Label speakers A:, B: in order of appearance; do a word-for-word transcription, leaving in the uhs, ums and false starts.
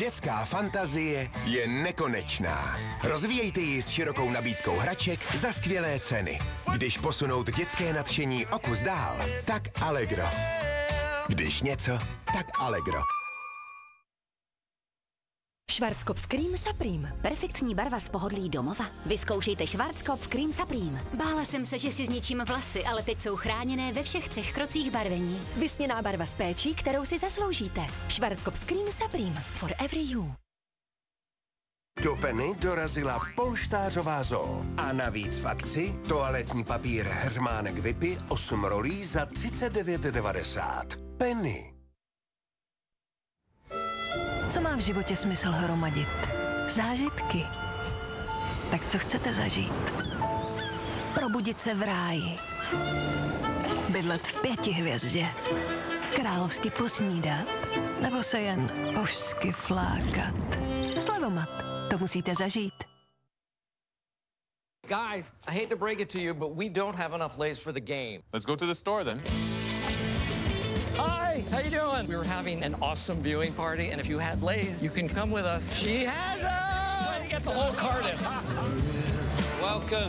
A: Dětská fantazie je nekonečná. Rozvíjejte ji s širokou nabídkou hraček za skvělé ceny. Když posunout dětské nadšení o kus dál, tak Allegro. Když něco, tak Allegro.
B: Schwarzkopf Cream Supreme. Perfektní barva z pohodlí domova. Vyzkoušejte Schwarzkopf Cream Supreme.
C: Bála jsem se, že si zničím vlasy, ale teď jsou chráněné ve všech třech krocích barvení.
B: Vysněná barva s péčí, kterou si zasloužíte. Schwarzkopf Cream Supreme. For every you.
D: Do Penny dorazila polštářová zoo. A navíc v akci toaletní papír Heřmánek Vipy osm rolí za třicet devět devadesát. Penny.
E: Co má v životě smysl hromadit? Zážitky. Tak co chcete zažít? Probudit se v ráji. Bydlet v pěti hvězdě. Královsky posnídat. Nebo se jen božsky flákat. Slevomat. To musíte zažít.
F: Guys, I hate to break it to you, but we don't have enough Lay's for the game.
G: Let's go to the store then.
F: Hi, how you doing? We were having an awesome viewing party, and if you had Lay's, you can come with us. She has them! You got the whole carton.
G: Welcome